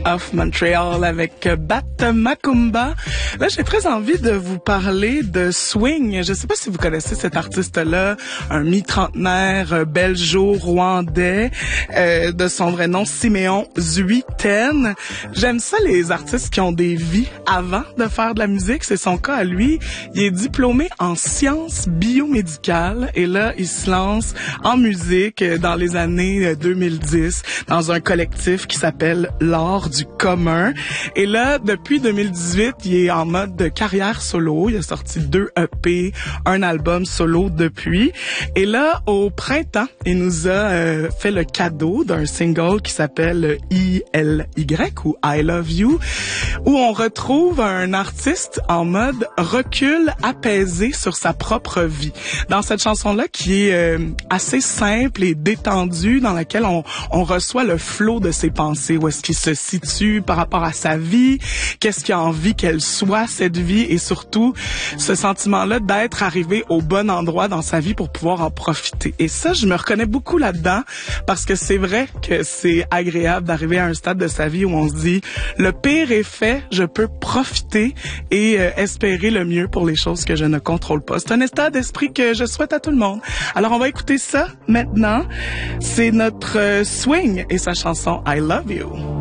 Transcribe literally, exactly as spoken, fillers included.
of Montreal avec Bat Macumba. Là, j'ai très envie de vous parler de swing. Je sais pas si vous connaissez cet artiste-là, un mi-trentenaire belgeo-rwandais, euh, de son vrai nom Siméon Zuiten. J'aime ça, les artistes qui ont des vies avant de faire de la musique. C'est son cas à lui. Il est diplômé en sciences biomédicales et là, il se lance en musique dans les années deux mille dix dans un collectif qui s'appelle L'Art du commun. Et là, depuis deux mille dix-huit, il est en mode de carrière solo. Il a sorti deux E P, un album solo depuis. Et là, au printemps, il nous a euh, fait le cadeau d'un single qui s'appelle I L Y ou I Love You, où on retrouve un artiste en mode recul apaisé sur sa propre vie. Dans cette chanson-là, qui est euh, assez simple et détendue, dans laquelle on, on reçoit le flot de ses pensées, où est-ce qu'il se situe par rapport à sa vie, qu'est-ce qu'il a envie qu'elle soit, cette vie, et surtout ce sentiment-là d'être arrivé au bon endroit dans sa vie pour pouvoir en profiter. Et ça, je me reconnais beaucoup là-dedans, parce que c'est vrai que c'est agréable d'arriver à un stade de sa vie où on se dit, le pire est fait, je peux profiter et euh, espérer le mieux pour les choses que je ne contrôle pas. C'est un état d'esprit que je souhaite à tout le monde. Alors on va écouter ça maintenant. C'est notre euh, swing et sa chanson I Love You.